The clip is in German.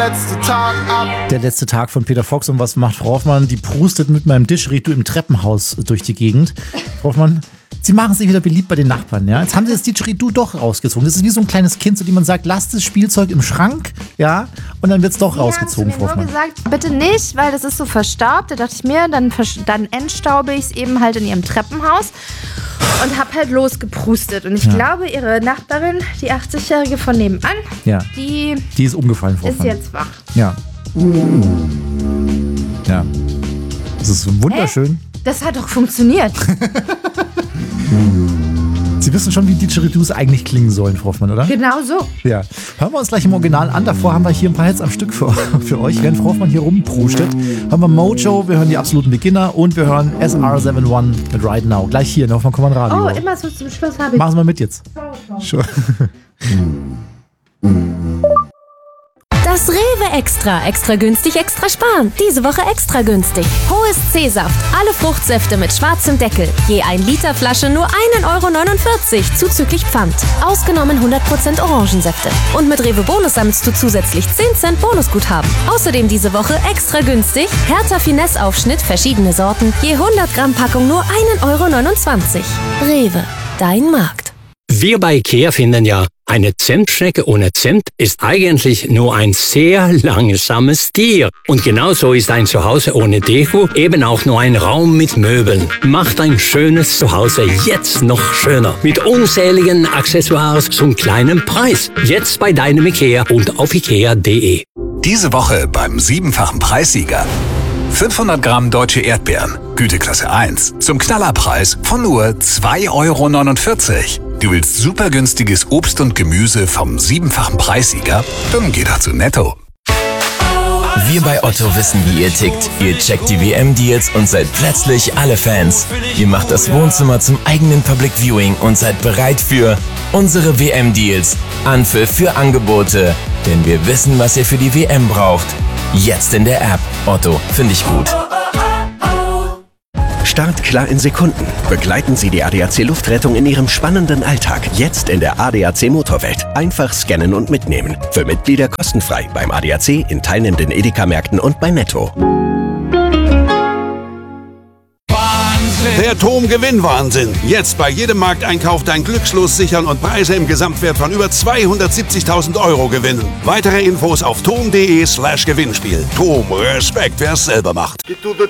Der letzte Tag von Peter Fox. Und was macht Frau Hoffmann? Die prustet mit meinem Didgeridoo im Treppenhaus durch die Gegend. Frau Hoffmann, Sie machen sich wieder beliebt bei den Nachbarn, ja? Jetzt haben Sie das Didgeridoo doch rausgezogen. Das ist wie so ein kleines Kind, zu dem man sagt, lasst das Spielzeug im Schrank, ja? Und dann wird es doch rausgezogen, Frau Hoffmann. Ich habe gesagt, bitte nicht, weil das ist so verstaubt. Da dachte ich mir, dann entstaube ich es eben halt in ihrem Treppenhaus. Und hab halt losgeprustet. Und ich glaube, ihre Nachbarin, die 80-Jährige von nebenan, die ist umgefallen, Frau Hoffmann. Ist jetzt wach. Ja. Ja. Das ist wunderschön. Das hat doch funktioniert. Sie wissen schon, wie Didgeridoos eigentlich klingen sollen, Frau Hoffmann, oder? Genau so. Ja. Hören wir uns gleich im Original an. Davor haben wir hier ein paar Hits am Stück für euch. Während Frau Hoffmann hier rumprustet, hören wir Mojo, wir hören die absoluten Beginner und wir hören SR71 mit Right Now. Gleich hier in Hoffmann Kommand Radio. Oh, immer so zum Schluss habe ich. Machen Sie mal mit jetzt. Sure. Das Rewe Extra. Extra günstig, extra sparen. Diese Woche extra günstig. Hohes C-Saft. Alle Fruchtsäfte mit schwarzem Deckel. Je 1 Liter Flasche nur 1,49 € zuzüglich Pfand. Ausgenommen 100% Orangensäfte. Und mit Rewe Bonus sammelst du zusätzlich 10 Cent Bonusguthaben. Außerdem diese Woche extra günstig. Hertha Finesse Aufschnitt, verschiedene Sorten. Je 100 Gramm Packung nur 1,29 €. Rewe. Dein Markt. Wir bei IKEA finden ja, eine Zimtschnecke ohne Zimt ist eigentlich nur ein sehr langsames Tier. Und genauso ist ein Zuhause ohne Deko eben auch nur ein Raum mit Möbeln. Macht ein schönes Zuhause jetzt noch schöner. Mit unzähligen Accessoires zum kleinen Preis. Jetzt bei deinem IKEA und auf ikea.de. Diese Woche beim 7-fachen Preissieger. 500 Gramm deutsche Erdbeeren, Güteklasse 1, zum Knallerpreis von nur 2,49 €. Du willst super günstiges Obst und Gemüse vom 7-fachen Preissieger? Dann geh doch zu Netto. Wir bei Otto wissen, wie ihr tickt. Ihr checkt die WM-Deals und seid plötzlich alle Fans. Ihr macht das Wohnzimmer zum eigenen Public Viewing und seid bereit für unsere WM-Deals. Anpfiff für Angebote. Denn wir wissen, was ihr für die WM braucht. Jetzt in der App. Otto, finde ich gut. Start klar in Sekunden. Begleiten Sie die ADAC Luftrettung in Ihrem spannenden Alltag. Jetzt in der ADAC Motorwelt. Einfach scannen und mitnehmen. Für Mitglieder kostenfrei beim ADAC, in teilnehmenden Edeka-Märkten und bei Netto. Der TOM-Gewinn-Wahnsinn. Jetzt bei jedem Markteinkauf dein Glückslos sichern und Preise im Gesamtwert von über 270.000 € gewinnen. Weitere Infos auf tom.de/Gewinnspiel. TOM, Respekt, wer es selber macht.